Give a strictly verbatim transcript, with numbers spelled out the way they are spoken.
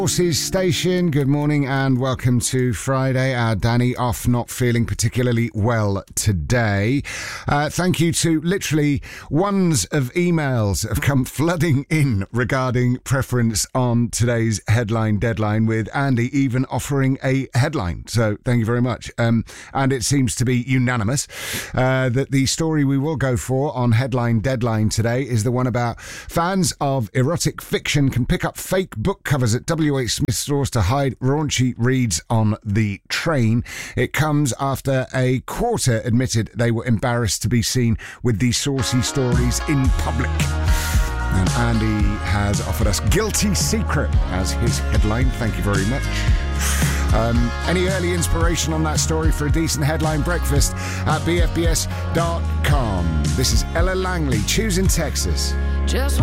Horses Station, good morning and welcome to Friday. Our Danny off, not feeling particularly well today. Uh, thank you to literally ones of emails have come flooding in regarding preference on today's headline deadline, with Andy even offering a headline. So thank you very much. Um, and it seems to be unanimous uh, that the story we will go for on headline deadline today is the one about fans of erotic fiction can pick up fake book covers at W H Smith stores to hide raunchy reads on the train. It comes after a quarter admitted they were embarrassed to be seen with these saucy stories in public. And Andy has offered us Guilty Secret as his headline. Thank you very much. Um, any early inspiration on that story for a decent headline breakfast at b f b s dot com. This is Ella Langley, choosing Texas. Just